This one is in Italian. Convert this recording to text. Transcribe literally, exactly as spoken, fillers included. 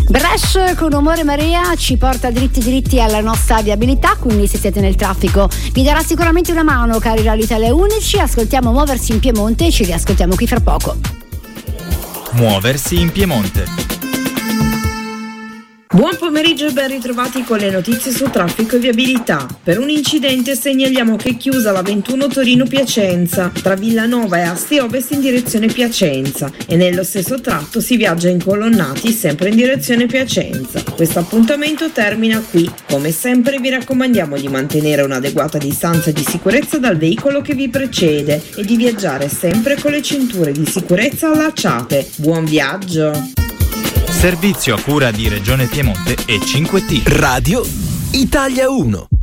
Bresh con Umore Marea ci porta dritti dritti alla nostra viabilità, quindi se siete nel traffico vi darà sicuramente una mano, cari Radio Italia Unici. Ascoltiamo Muoversi in Piemonte e ci riascoltiamo qui fra poco. Muoversi in Piemonte. Buon pomeriggio e ben ritrovati con le notizie su traffico e viabilità. Per un incidente segnaliamo che è chiusa la ventuno Torino-Piacenza tra Villanova e Asti Ovest in direzione Piacenza e nello stesso tratto si viaggia incolonnati sempre in direzione Piacenza. Questo appuntamento termina qui. Come sempre vi raccomandiamo di mantenere un'adeguata distanza di sicurezza dal veicolo che vi precede e di viaggiare sempre con le cinture di sicurezza allacciate. Buon viaggio! Servizio a cura di Regione Piemonte e cinque T. Radio Italia uno.